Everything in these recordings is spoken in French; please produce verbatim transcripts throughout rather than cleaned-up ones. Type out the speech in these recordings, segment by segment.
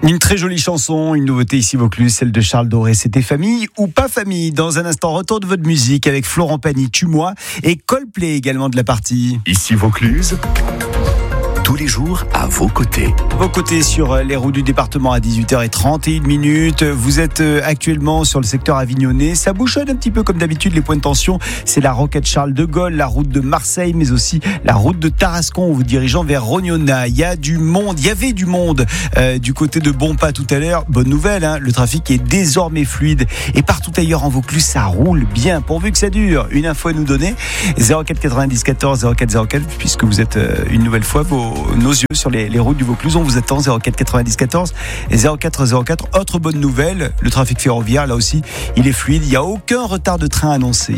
Une très jolie chanson, une nouveauté ici Vaucluse, celle de Charles Doré. C'était famille ou pas famille? Dans un instant, retour de votre musique avec Florent Pagny, Tue-moi, et Coldplay également de la partie. Ici Vaucluse, tous les jours à vos côtés. Vos côtés sur les routes du département à dix-huit heures trente et une minutes. Vous êtes actuellement sur le secteur avignonnais. Ça bouchonne un petit peu comme d'habitude, les points de tension. C'est la Rocade Charles de Gaulle, la route de Marseille, mais aussi la route de Tarascon, en vous dirigeant vers Rognona. Il y a du monde, il y avait du monde euh, du côté de Bonpas tout à l'heure. Bonne nouvelle, hein, le trafic est désormais fluide. Et partout ailleurs en Vaucluse, ça roule bien, pourvu que ça dure. Une info à nous donner, zéro quatre quatre-vingt-dix quatorze zéro quatre zéro quatre, puisque vous êtes euh, une nouvelle fois vos, nos yeux sur les, les routes du Vaucluse. On vous attend, zéro quatre quatre-vingt-dix quatorze et zéro quatre zéro quatre. Autre bonne nouvelle, le trafic ferroviaire, là aussi, il est fluide. Il n'y a aucun retard de train annoncé.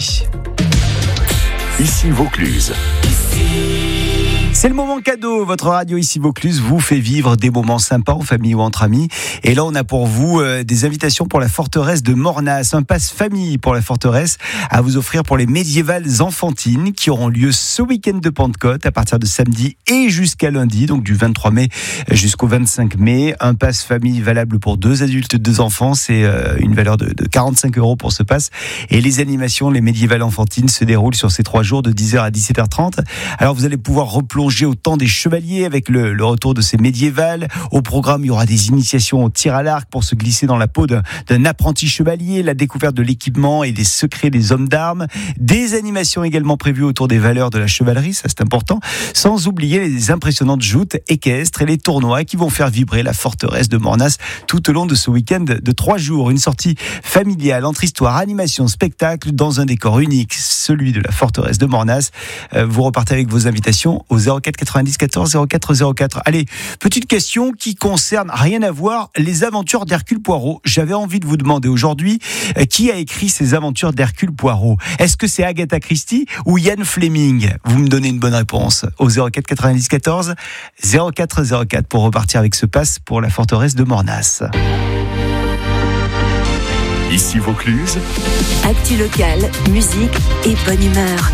Ici Vaucluse. C'est le moment cadeau. Votre radio ici Vaucluse vous fait vivre des moments sympas en famille ou entre amis. Et là, on a pour vous euh, des invitations pour la forteresse de Mornas. Un passe famille pour la forteresse à vous offrir pour les médiévales enfantines qui auront lieu ce week-end de Pentecôte à partir de samedi et jusqu'à lundi, donc du vingt-trois mai jusqu'au vingt-cinq mai. Un passe famille valable pour deux adultes, deux enfants. C'est euh, une valeur de, de quarante-cinq euros pour ce passe. Et les animations, les médiévales enfantines se déroulent sur ces trois jours de dix heures à dix-sept heures trente. Alors, vous allez pouvoir replonger au temps des chevaliers avec le, le retour de ces médiévales. Au programme, il y aura des initiations au tir à l'arc pour se glisser dans la peau d'un, d'un apprenti chevalier, la découverte de l'équipement et des secrets des hommes d'armes, des animations également prévues autour des valeurs de la chevalerie, ça c'est important, sans oublier les impressionnantes joutes équestres et les tournois qui vont faire vibrer la forteresse de Mornas tout au long de ce week-end de trois jours. Une sortie familiale entre histoire, animation, spectacle dans un décor unique, celui de la forteresse de Mornas. Euh, vous repartez avec vos invitations au zéro quatre quatre-vingt-dix quatorze zéro quatre zéro quatre. Allez, petite question qui concerne, rien à voir, les aventures d'Hercule Poirot. J'avais envie de vous demander aujourd'hui, euh, qui a écrit ces aventures d'Hercule Poirot? Est-ce que c'est Agatha Christie ou Ian Fleming? Vous me donnez une bonne réponse au zéro quatre quatre-vingt-dix quatorze zéro quatre zéro quatre pour repartir avec ce passe pour la forteresse de Mornas. Ici Vaucluse. Actu locale, musique et bonne humeur.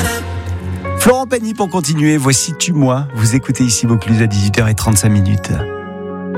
Florent Pagny pour continuer, voici Tue-moi. Vous écoutez ici Vaucluse à dix-huit heures trente-cinq minutes.